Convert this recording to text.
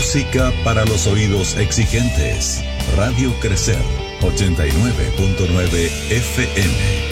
Música para los oídos exigentes. Radio Crecer 89.9 FM.